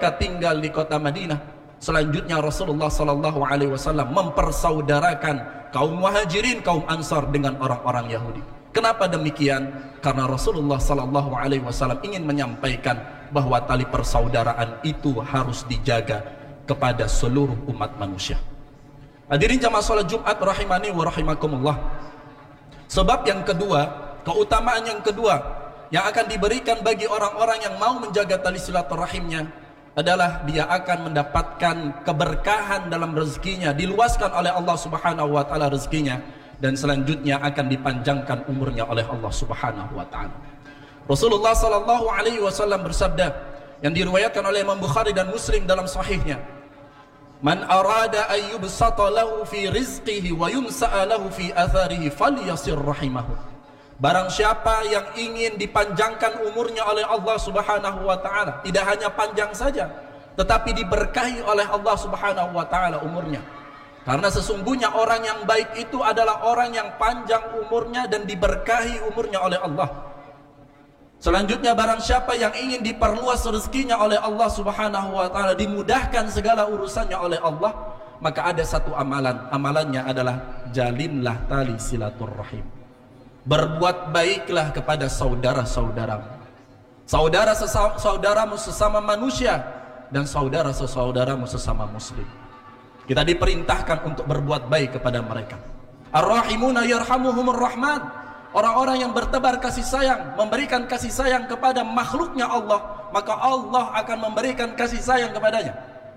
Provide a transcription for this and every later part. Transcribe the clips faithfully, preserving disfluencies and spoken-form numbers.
tinggal di kota Madinah. Selanjutnya Rasulullah sallallahu alaihi wasallam mempersaudarakan kaum Muhajirin, kaum Ansar dengan orang-orang Yahudi. Kenapa demikian? Karena Rasulullah sallallahu alaihi wasallam ingin menyampaikan bahwa tali persaudaraan itu harus dijaga kepada seluruh umat manusia. Hadirin jamaah salat Jumat rahimani wa rahimakumullah. Sebab yang kedua, keutamaan yang kedua yang akan diberikan bagi orang-orang yang mau menjaga tali silaturahimnya adalah dia akan mendapatkan keberkahan dalam rezekinya, diluaskan oleh Allah Subhanahu wa taala rezekinya, dan selanjutnya akan dipanjangkan umurnya oleh Allah Subhanahu wa taala. Rasulullah sallallahu alaihi wasallam bersabda yang diriwayatkan oleh Imam Bukhari dan Muslim dalam sahihnya, "Man arada an yubsata lahu fi rizqihi wa yunsa'a lahu fi atharihi falyasir rahimahu." Barang siapa yang ingin dipanjangkan umurnya oleh Allah Subhanahu wa taala, tidak hanya panjang saja, tetapi diberkahi oleh Allah Subhanahu wa taala umurnya. Karena sesungguhnya orang yang baik itu adalah orang yang panjang umurnya dan diberkahi umurnya oleh Allah. Selanjutnya barang siapa yang ingin diperluas rezekinya oleh Allah Subhanahu wa taala, dimudahkan segala urusannya oleh Allah, maka ada satu amalan. Amalannya adalah jalinlah tali silaturahim. Berbuat baiklah kepada saudara-saudaramu, saudara saudaramu sesama manusia, dan saudara saudaramu sesama muslim. Kita diperintahkan untuk berbuat baik kepada mereka. Ar-rahimuna yarhamuhumur rahman. Orang-orang yang bertebar kasih sayang, memberikan kasih sayang kepada makhluknya Allah, maka Allah akan memberikan kasih sayang kepadanya.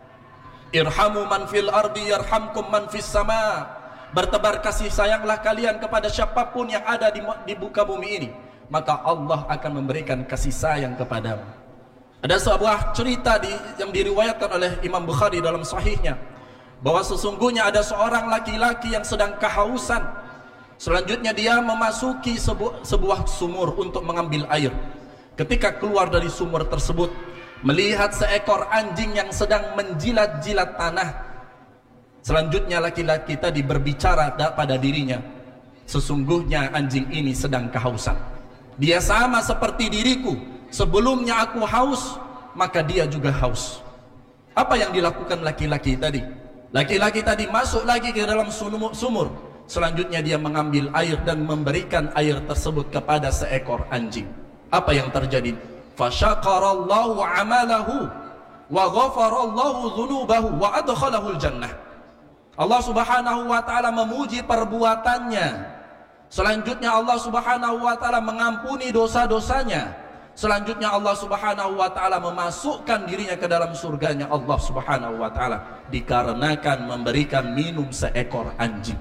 Irhamu man fil ardi yarhamkum man fis sama. Bertebar kasih sayanglah kalian kepada siapapun yang ada di, di muka bumi ini, maka Allah akan memberikan kasih sayang kepadamu. Ada sebuah cerita di, yang diriwayatkan oleh Imam Bukhari dalam sahihnya, bahwa sesungguhnya ada seorang laki-laki yang sedang kehausan. Selanjutnya dia memasuki sebu, sebuah sumur untuk mengambil air. Ketika keluar dari sumur tersebut, melihat seekor anjing yang sedang menjilat-jilat tanah. Selanjutnya laki-laki tadi berbicara pada dirinya, sesungguhnya anjing ini sedang kehausan. Dia sama seperti diriku, sebelumnya aku haus, maka dia juga haus. Apa yang dilakukan laki-laki tadi? Laki-laki tadi masuk lagi ke dalam sumur. Selanjutnya dia mengambil air dan memberikan air tersebut kepada seekor anjing. Apa yang terjadi? Fasyakarallahu amalahu wa ghafarallahu dzunubahu wa adkhalahul jannah. Allah Subhanahu wa taala memuji perbuatannya. Selanjutnya Allah Subhanahu wa taala mengampuni dosa-dosanya. Selanjutnya Allah Subhanahu wa taala memasukkan dirinya ke dalam surganya Allah Subhanahu wa taala dikarenakan memberikan minum seekor anjing.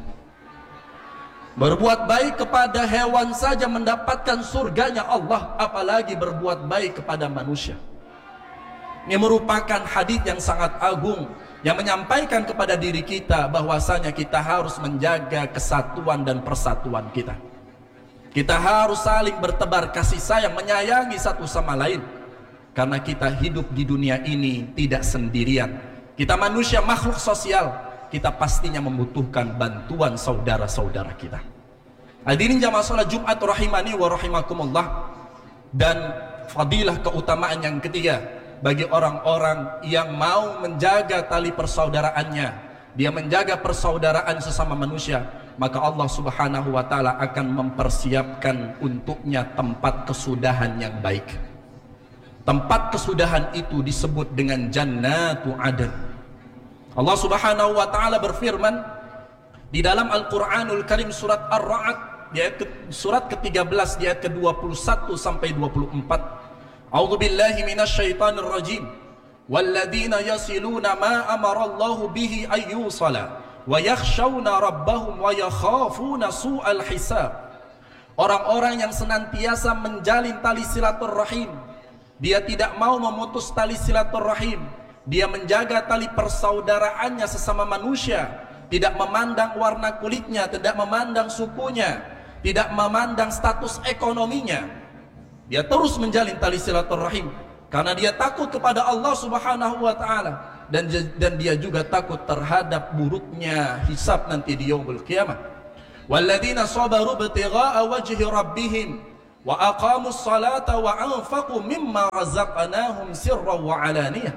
Berbuat baik kepada hewan saja mendapatkan surganya Allah, apalagi berbuat baik kepada manusia. Ini merupakan hadis yang sangat agung yang menyampaikan kepada diri kita bahwasanya kita harus menjaga kesatuan dan persatuan kita. Kita harus saling bertebar kasih sayang, menyayangi satu sama lain. Karena kita hidup di dunia ini tidak sendirian. Kita manusia makhluk sosial, kita pastinya membutuhkan bantuan saudara-saudara kita. Hadirin jamaah salat Jumat rahimani wa rahimakumullah. Dan fadilah keutamaan yang ketiga bagi orang-orang yang mau menjaga tali persaudaraannya, dia menjaga persaudaraan sesama manusia, maka Allah Subhanahu wa taala akan mempersiapkan untuknya tempat kesudahan yang baik. Tempat kesudahan itu disebut dengan Jannatu Adn. Allah Subhanahu wa taala berfirman di dalam Al-Qur'anul Karim surat Ar-Ra'd di ayat ke, surat ke tiga belas di ayat ke dua puluh satu sampai dua puluh empat. A'udzu billahi minasyaitonir rajim. Walladzina yasiluna ma amarallahu bihi ayyusala wa yakhshawna rabbahum wa yakhafuna su'al hisab. Orang-orang yang senantiasa menjalin tali silaturahim, dia tidak mau memutus tali silaturahim, dia menjaga tali persaudaraannya sesama manusia, tidak memandang warna kulitnya, tidak memandang sukunya, tidak memandang status ekonominya. Dia terus menjalin tali silaturahim karena dia takut kepada Allah Subhanahu wa taala, dan dan dia juga takut terhadap buruknya hisab nanti di yaumul qiyamah. Walladzina sabaru ibtigha'a wajhi rabbihim wa aqamus salata wa anfaqu mimma razaqnahum sirran wa alaniyah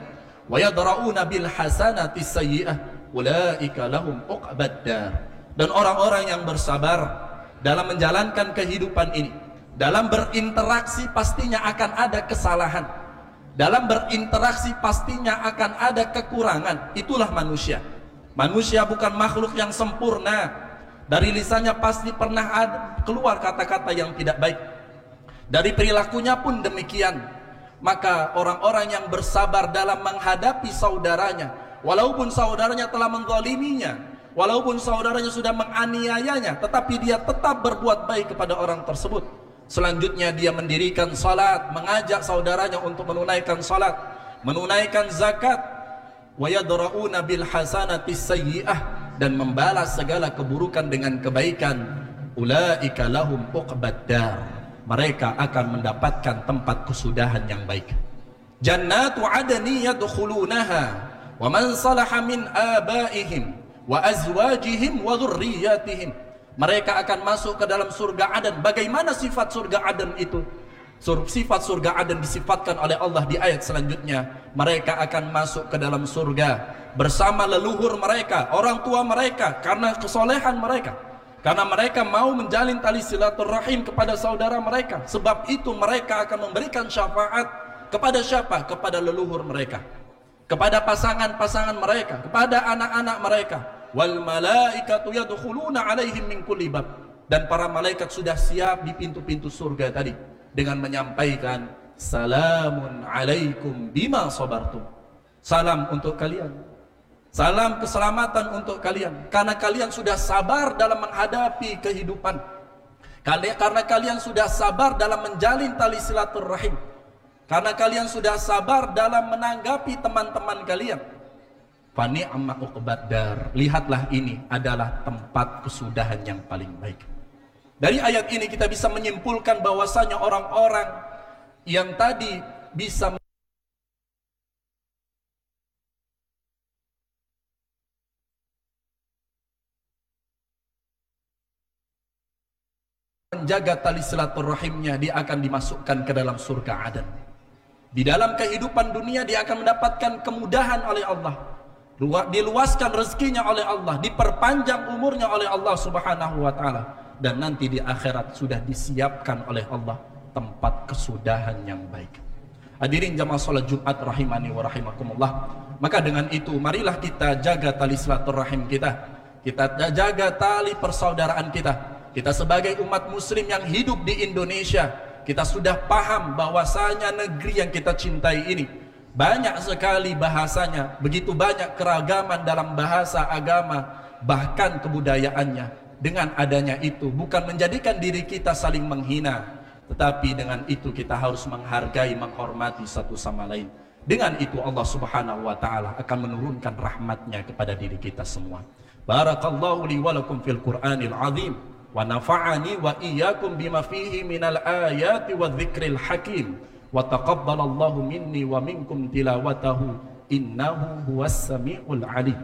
wa yadra'una bil hasanati sayyi'ah ulaika lahum uqbad dar. Dan orang-orang yang bersabar dalam menjalankan kehidupan ini, dalam berinteraksi pastinya akan ada kesalahan, dalam berinteraksi pastinya akan ada kekurangan. Itulah manusia. Manusia bukan makhluk yang sempurna. Dari lisannya pasti pernah ada keluar kata-kata yang tidak baik. Dari perilakunya pun demikian. Maka orang-orang yang bersabar dalam menghadapi saudaranya, walaupun saudaranya telah menzaliminya, walaupun saudaranya sudah menganiayanya, tetapi dia tetap berbuat baik kepada orang tersebut. Selanjutnya dia mendirikan salat, mengajak saudaranya untuk menunaikan salat, menunaikan zakat, wa yadra'una bil hasanati sayyi'ah, dan membalas segala keburukan dengan kebaikan. Ulaika lahum uqbad dar. Mereka akan mendapatkan tempat kesudahan yang baik. Jannatu adni yadkhulunaha wa man salaha min abaihim wa azwajihim wa dhurriyyatihim. Mereka akan masuk ke dalam surga Aden. Bagaimana sifat surga Aden itu? Sur sifat surga Aden disifatkan oleh Allah di ayat selanjutnya. Mereka akan masuk ke dalam surga bersama leluhur mereka, orang tua mereka, karena kesolehan mereka, karena mereka mau menjalin tali silaturahim kepada saudara mereka. Sebab itu mereka akan memberikan syafaat kepada siapa? Kepada leluhur mereka, kepada pasangan-pasangan mereka, kepada anak-anak mereka. Wal malaikatu yadkhuluna alaihim min kulli bab. Dan para malaikat sudah siap di pintu-pintu surga tadi dengan menyampaikan salamun alaikum bima sabartum. Salam untuk kalian, salam keselamatan untuk kalian, karena kalian sudah sabar dalam menghadapi kehidupan, karena kalian sudah sabar dalam menjalin tali silaturahim, karena kalian sudah sabar dalam menanggapi teman-teman kalian. Fani'ma uqbad dar. Lihatlah, ini adalah tempat kesudahan yang paling baik. Dari ayat ini kita bisa menyimpulkan bahwasanya orang-orang yang tadi bisa menjaga tali silaturahimnya, dia akan dimasukkan ke dalam surga Aden. Di dalam kehidupan dunia dia akan mendapatkan kemudahan oleh Allah, diluaskan rezekinya oleh Allah, diperpanjang umurnya oleh Allah Subhanahu wa taala, dan nanti di akhirat sudah disiapkan oleh Allah tempat kesudahan yang baik. Hadirin jamaah salat Jumat rahimani wa rahimakumullah. Maka dengan itu marilah kita jaga tali silaturahim kita, kita jaga tali persaudaraan kita. Kita sebagai umat muslim yang hidup di Indonesia, kita sudah paham bahwasanya negeri yang kita cintai ini banyak sekali bahasanya, begitu banyak keragaman dalam bahasa, agama, bahkan kebudayaannya. Dengan adanya itu bukan menjadikan diri kita saling menghina, tetapi dengan itu kita harus menghargai, menghormati satu sama lain. Dengan itu Allah Subhanahu wa taala akan menurunkan rahmatnya kepada diri kita semua. Barakallahu li wa lakum fil Qur'anil azim wa nafa'ani wa iyyakum bima fihi minal ayati wa dzikril hakim. Wa taqabbalallahu minni wa minkum tilawatahu innahu huwas samiul alim.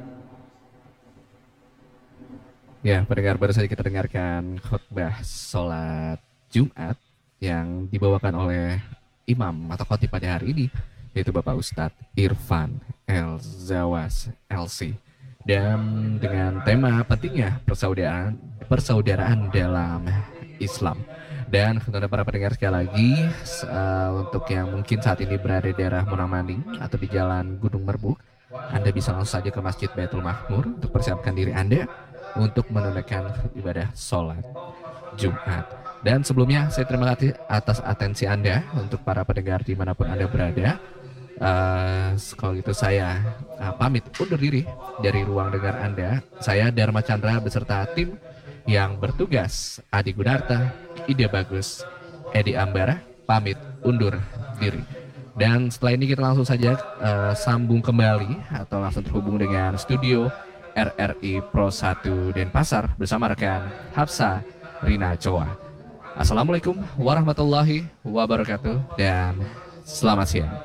Ya, pendengar, baru saja kita dengarkan khutbah salat Jumat yang dibawakan oleh imam atau khotib pada hari ini, yaitu Bapak Ustadz Irfan El Zawas L C, dan dengan tema pentingnya persaudaraan persaudaraan dalam Islam. Dan untuk para pendengar sekali lagi, uh, untuk yang mungkin saat ini berada di daerah Monamaning atau di Jalan Gunung Merbuk, Anda bisa langsung saja ke Masjid Baitul Makmur untuk persiapkan diri Anda untuk menunaikan ibadah sholat Jumat. Dan sebelumnya saya terima kasih atas atensi Anda untuk para pendengar dimanapun Anda berada. Uh, kalau gitu saya uh, pamit undur diri dari ruang dengar Anda. Saya Dharma Chandra beserta tim yang bertugas, Adi Gunarta, Ide Bagus, Edi Ambara, pamit undur diri. Dan setelah ini kita langsung saja uh, sambung kembali atau langsung terhubung dengan studio R R I Pro satu Denpasar bersama rekan Hafsa Rina Choa. Assalamualaikum warahmatullahi wabarakatuh dan selamat siang.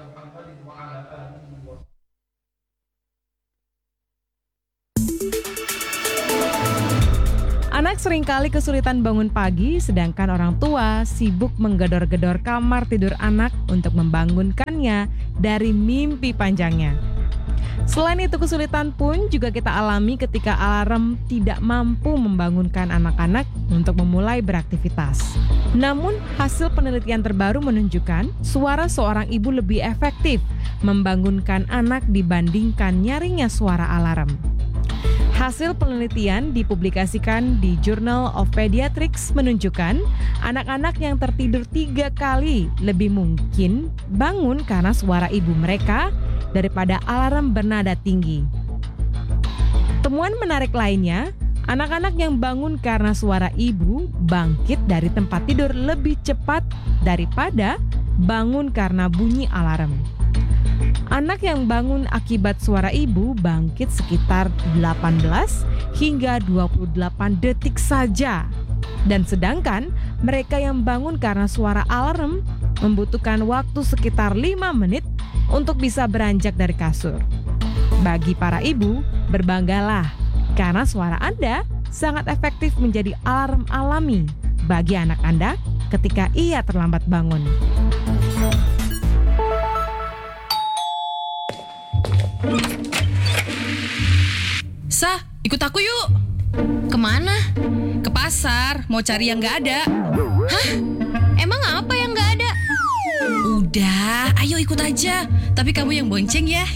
Anak seringkali kesulitan bangun pagi, sedangkan orang tua sibuk menggedor-gedor kamar tidur anak untuk membangunkannya dari mimpi panjangnya. Selain itu kesulitan pun juga kita alami ketika alarm tidak mampu membangunkan anak-anak untuk memulai beraktivitas. Namun hasil penelitian terbaru menunjukkan suara seorang ibu lebih efektif membangunkan anak dibandingkan nyaringnya suara alarm. Hasil penelitian dipublikasikan di Journal of Pediatrics menunjukkan anak-anak yang tertidur tiga kali lebih mungkin bangun karena suara ibu mereka daripada alarm bernada tinggi. Temuan menarik lainnya, anak-anak yang bangun karena suara ibu bangkit dari tempat tidur lebih cepat daripada bangun karena bunyi alarm. Anak yang bangun akibat suara ibu bangkit sekitar delapan belas hingga dua puluh delapan detik saja. Dan sedangkan mereka yang bangun karena suara alarm membutuhkan waktu sekitar lima menit untuk bisa beranjak dari kasur. Bagi para ibu, berbanggalah karena suara Anda sangat efektif menjadi alarm alami bagi anak Anda ketika ia terlambat bangun. Sah, ikut aku yuk. Kemana? Ke pasar, mau cari yang gak ada. Hah? Emang apa yang gak ada? Udah, ayo ikut aja. Tapi kamu yang bonceng ya.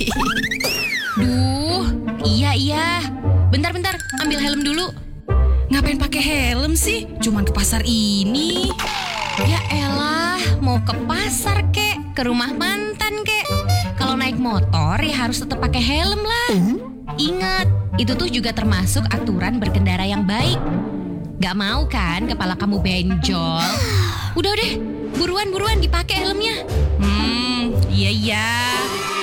Duh, iya iya. Bentar-bentar, ambil helm dulu. Ngapain pakai helm sih? Cuman ke pasar ini. Ya elah, mau ke pasar kek, ke rumah mantan kek. Kalau naik motor ya harus tetap pakai helm lah. Ingat, itu tuh juga termasuk aturan berkendara yang baik. Gak mau kan kepala kamu benjol? Udah deh, buruan-buruan dipakai helmnya. Hmm, iya iya.